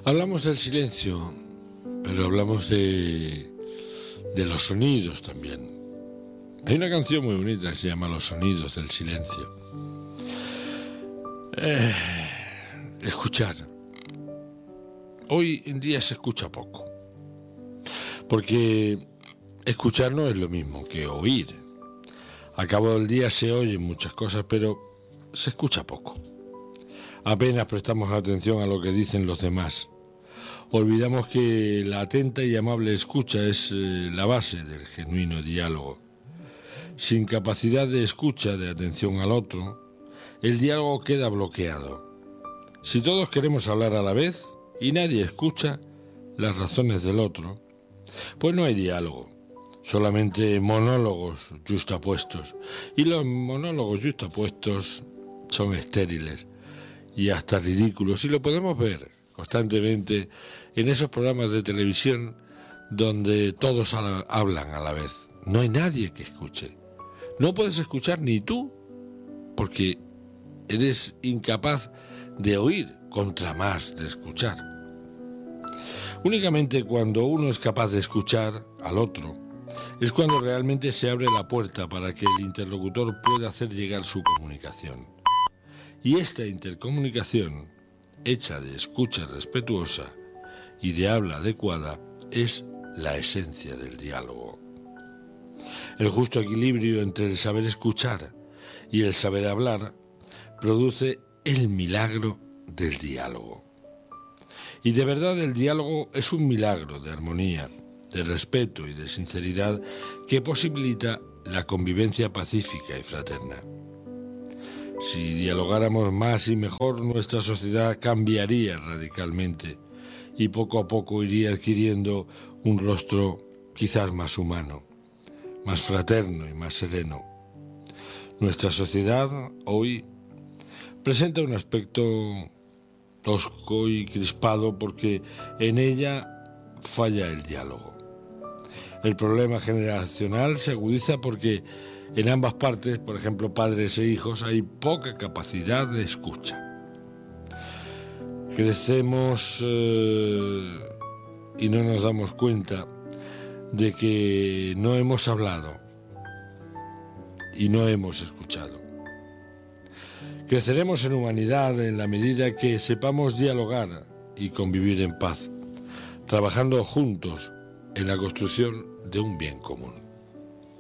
Hablamos del silencio, pero hablamos de los sonidos también. Hay una canción muy bonita que se llama Los sonidos del silencio. Escuchar. Hoy en día se escucha poco, porque escuchar no es lo mismo que oír. Al cabo del día se oyen muchas cosas, pero se escucha poco. Apenas prestamos atención a lo que dicen los demás. Olvidamos que la atenta y amable escucha es la base del genuino diálogo. Sin capacidad de escucha, de atención al otro, el diálogo queda bloqueado. Si todos queremos hablar a la vez y nadie escucha las razones del otro, pues no hay diálogo, solamente monólogos yuxtapuestos. Y los monólogos yuxtapuestos son estériles y hasta ridículos, y lo podemos ver constantemente en esos programas de televisión donde todos hablan a la vez. No hay nadie que escuche. No puedes escuchar ni tú, porque eres incapaz de oír contra más de escuchar. Únicamente cuando uno es capaz de escuchar al otro, es cuando realmente se abre la puerta para que el interlocutor pueda hacer llegar su comunicación. Y esta intercomunicación, hecha de escucha respetuosa y de habla adecuada, es la esencia del diálogo. El justo equilibrio entre el saber escuchar y el saber hablar produce el milagro del diálogo. Y de verdad el diálogo es un milagro de armonía, de respeto y de sinceridad que posibilita la convivencia pacífica y fraterna. Si dialogáramos más y mejor, nuestra sociedad cambiaría radicalmente y poco a poco iría adquiriendo un rostro quizás más humano, más fraterno y más sereno. Nuestra sociedad hoy presenta un aspecto tosco y crispado porque en ella falla el diálogo. El problema generacional se agudiza porque en ambas partes, por ejemplo, padres e hijos, hay poca capacidad de escucha. Crecemos y no nos damos cuenta de que no hemos hablado y no hemos escuchado. Creceremos en humanidad en la medida que sepamos dialogar y convivir en paz, trabajando juntos en la construcción de un bien común.